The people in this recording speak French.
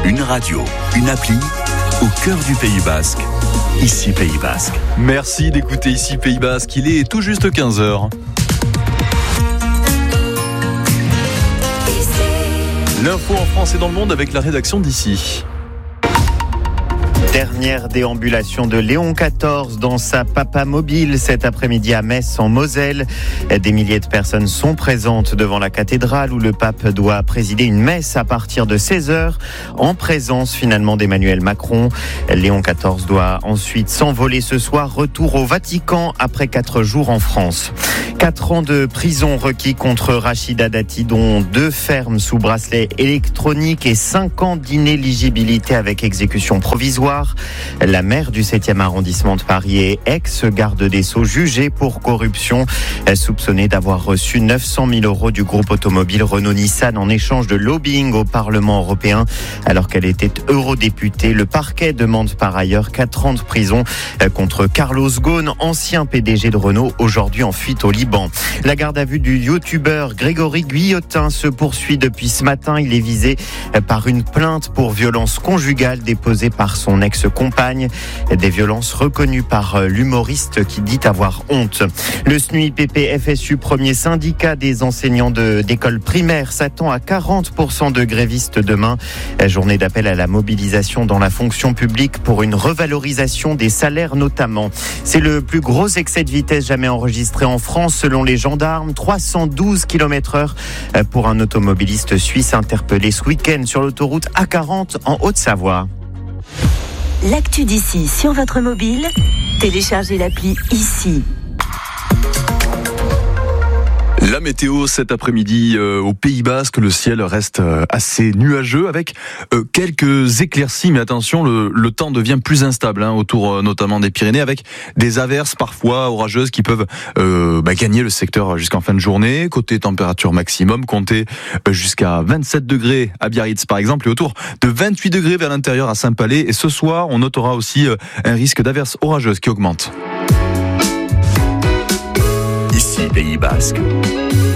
Une radio, une appli, au cœur du Pays Basque. Ici Pays Basque. Merci d'écouter Ici Pays Basque, il est tout juste 15h. L'info en France et dans le monde avec la rédaction d'Ici. Dernière déambulation de Léon XIV dans sa papamobile cet après-midi à Metz en Moselle. Des milliers de personnes sont présentes devant la cathédrale où le pape doit présider une messe à partir de 16h en présence finalement d'Emmanuel Macron. Léon XIV doit ensuite s'envoler ce soir. Retour au Vatican après 4 jours en France. 4 ans de prison requis contre Rachida Dati, dont 2 fermes sous bracelet électronique et 5 ans d'inéligibilité avec exécution provisoire. La maire du 7e arrondissement de Paris et ex-garde des Sceaux jugée pour corruption, soupçonnée d'avoir reçu 900 000 euros du groupe automobile Renault-Nissan en échange de lobbying au Parlement européen alors qu'elle était eurodéputée. Le parquet demande par ailleurs 4 ans de prison contre Carlos Ghosn, ancien PDG de Renault, aujourd'hui en fuite au Liban. La garde à vue du youtubeur Grégory Guillotin se poursuit depuis ce matin. Il est visé par une plainte pour violence conjugale déposée par son ex-compagne. Des violences reconnues par l'humoriste qui dit avoir honte. Le SNUIPP FSU, premier syndicat des enseignants d'école primaire, s'attend à 40% de grévistes demain. Journée d'appel à la mobilisation dans la fonction publique pour une revalorisation des salaires notamment. C'est le plus gros excès de vitesse jamais enregistré en France selon les gendarmes. 312 km/h pour un automobiliste suisse interpellé ce week-end sur l'autoroute A40 en Haute-Savoie. L'actu d'ici sur votre mobile, téléchargez l'appli Ici. La météo cet après-midi au Pays Basque, le ciel reste assez nuageux avec quelques éclaircies, mais attention, le temps devient plus instable autour notamment des Pyrénées avec des averses parfois orageuses qui peuvent gagner le secteur jusqu'en fin de journée. Côté température maximum, comptez jusqu'à 27 degrés à Biarritz par exemple et autour de 28 degrés vers l'intérieur à Saint-Palais. Et ce soir, on notera aussi un risque d'averses orageuses qui augmente. Ici Pays Basque.